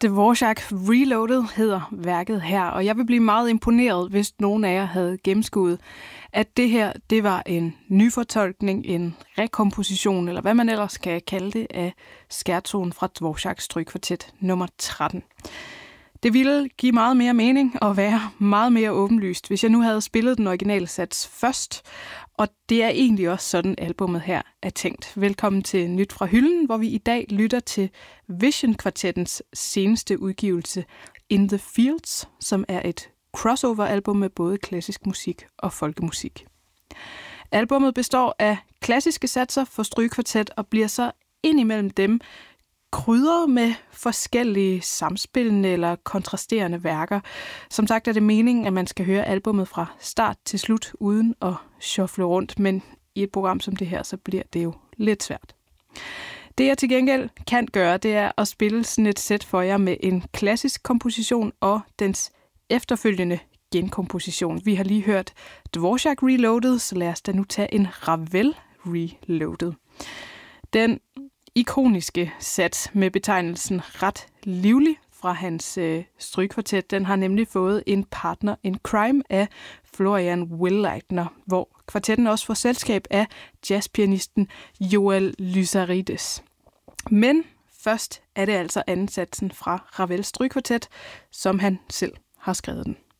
Dvorak Reloaded hedder værket her, og jeg vil blive meget imponeret, hvis nogen af jer havde gennemskuet, at det her, det var en nyfortolkning, en rekomposition, eller hvad man ellers kan kalde det, af skærtonen fra Dvoraks strygkvartet nummer 13. Det ville give meget mere mening og være meget mere åbenlyst, hvis jeg nu havde spillet den originale sats først. Og det er egentlig også sådan, albumet her er tænkt. Velkommen til Nyt fra Hylden, hvor vi i dag lytter til Vision-kvartettens seneste udgivelse In the Fields, som er et crossover-album med både klassisk musik og folkemusik. Albummet består af klassiske satser for strygekvartet og bliver så indimellem dem krydret med forskellige samspillende eller kontrasterende værker. Som sagt er det meningen, at man skal høre albummet fra start til slut uden at shuffle rundt, men i et program som det her, så bliver det jo lidt svært. Det jeg til gengæld kan gøre, det er at spille sådan et sæt for jer med en klassisk komposition og dens efterfølgende genkomposition. Vi har lige hørt Dvorak Reloaded, så lad os da nu tage en Ravel Reloaded. Den ikoniske sats med betegnelsen ret livlig fra hans strygkvartet, den har nemlig fået en partner in crime af Florian Willleitner, hvor kvartetten også får selskab af jazzpianisten Joel Lysarides. Men først er det altså anden satsen fra Ravels strygkvartet, som han selv har skrevet den.